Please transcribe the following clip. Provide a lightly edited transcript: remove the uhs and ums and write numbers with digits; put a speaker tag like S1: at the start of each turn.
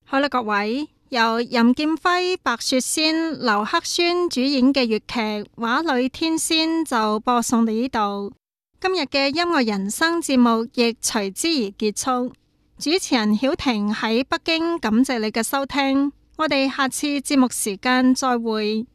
S1: 好啦，各位，由任劍輝、白雪仙、劉克宣主演嘅粵劇《畫裏天仙》就播送到呢度。今日嘅音樂人生節目亦隨之而結束。主持人曉婷喺北京，感謝你嘅收聽。我哋下次節目時間再會。